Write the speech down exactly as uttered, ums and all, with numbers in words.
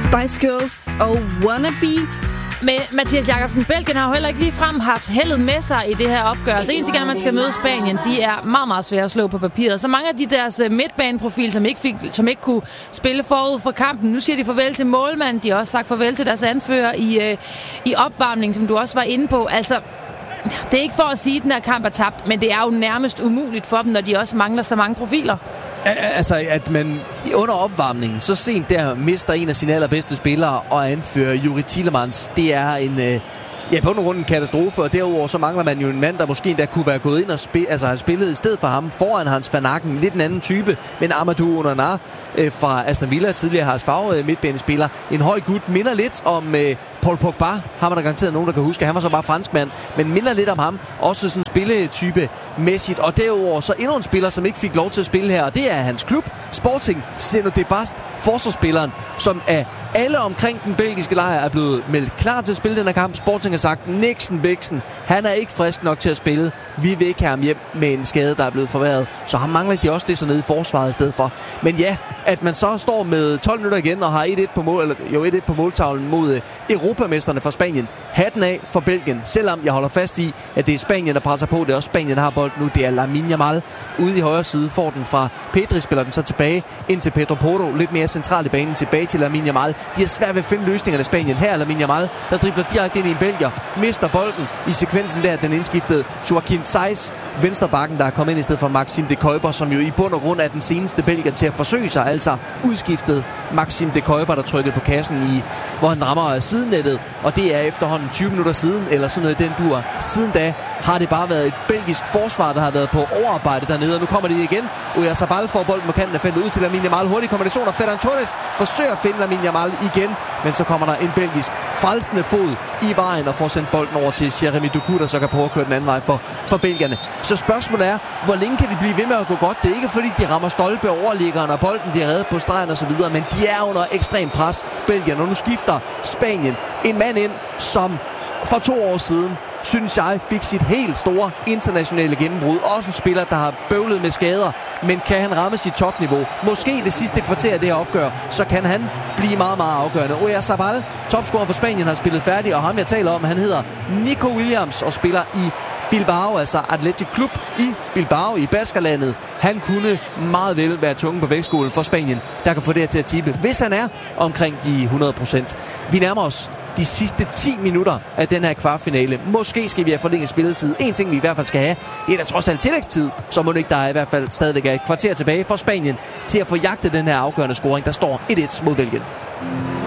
Spice Girls og Wannabe. Men Mathias Jakobsen, Belgien har jo heller ikke ligefrem haft heldet med sig i det her opgør. Så en til gang, man skal møde Spanien, de er meget, meget svære at slå på papiret. Så mange af de deres midtbaneprofil, som ikke, fik, som ikke kunne spille forud for kampen, nu siger de farvel til målmanden. De har også sagt farvel til deres anfører i, øh, i opvarmning, som du også var inde på. Altså, det er ikke for at sige, at den her kamp er tabt, men det er jo nærmest umuligt for dem, når de også mangler så mange profiler. Altså, at man under opvarmningen så sent der mister en af sine allerbedste spillere og anfører Juri Tielemans, det er en... Øh Ja, på en runde en katastrofe, og derudover så mangler man jo en mand, der måske endda kunne være gået ind og spil, altså have spillet i stedet for ham foran Hans Van Aken. Lidt en anden type, men Amadou Onana øh, fra Aston Villa, tidligere Haas Favre øh, midtbanespiller. En høj gut, minder lidt om øh, Paul Pogba, har man der garanteret nogen, der kan huske. Han var så bare franskmand, men minder lidt om ham. Også sådan en spilletype mæssigt. Og derudover så endnu en spiller, som ikke fik lov til at spille her, og det er hans klub, Sporting Steno de Bast, forsvarsspilleren, som er alle omkring den belgiske lejr er blevet meldt klar til at spille den her kamp. Sporting har sagt, Nixon Bixen, han er ikke frisk nok til at spille. Vi vil ikke have ham hjem med en skade, der er blevet forværret. Så han mangler de også det så nede i forsvaret i stedet for. Men ja, at man så står med tolv minutter igen og har et et på mål, eller jo et et på måltavlen mod uh, europamesterne fra Spanien. Hatten af for Belgien, selvom jeg holder fast i, at det er Spanien, der presser på. Det er også Spanien, der har bold nu. Det er Lamine Yamal ude i højre side. Får den fra Pedri, spiller den så tilbage ind til Pedro Porro. Lidt mere centralt i banen, tilbage til Lamine Yamal. De er svært ved at finde løsningerne i Spanien. Her er Lamine Yamal, der dribler direkte ind i en belgier. Mister bolden i sekvensen der, den indskiftede Joaquin Saiz, venstrebakken, der er kommet ind i stedet for Maxime de Kuiper, som jo i bund og grund er den seneste belgier til at forsøge sig. Altså udskiftet Maxime de Kuiper, der trykkede på kassen, i, hvor han rammer sidennettet. Og det er efterhånden tyve minutter siden, eller sådan noget i den dur. Siden da har det bare været et belgisk forsvar, der har været på overarbejde dernede. Og nu kommer det igen. Oyarzabal får bolden på kanten af feltet ud til Lamine Yamal. Hurtig kombination, og Ferran Torres forsøger at finde Lamine Yamal igen. Men så kommer der en belgisk frelsende fod i vejen og får sendt bolden over til Jeremy Doku, der så kan prøve at køre den anden vej for, for belgierne. Så spørgsmålet er, hvor længe kan de blive ved med at gå godt? Det er ikke fordi, de rammer stolpe overliggeren, og bolden bliver reddet på stregen og så videre, men de er under ekstrem pres, Belgien. Og nu skifter Spanien en mand ind, som for to år siden, synes jeg, fik sit helt store internationale gennembrud. Også en spiller, der har bøvlet med skader, men kan han ramme sit topniveau? Måske det sidste kvarter af det her opgør, så kan han blive meget, meget afgørende. Oyarzabal, topscorer for Spanien, har spillet færdig, og ham jeg taler om, han hedder Nico Williams og spiller i Bilbao, altså Athletic Club i Bilbao i Baskerlandet. Han kunne meget vel være tunge på vægtskålen for Spanien, der kan få det her til at tippe, hvis han er omkring de hundrede procent. Vi nærmer os de sidste ti minutter af den her kvartfinale. Måske skal vi have forlænget spilletid. En ting, vi i hvert fald skal have, det er da trods alt tillægstid, så må det ikke, der er i hvert fald stadigvæk er et kvarter tilbage for Spanien til at få jagtet den her afgørende scoring. Der står et et mod Belgien.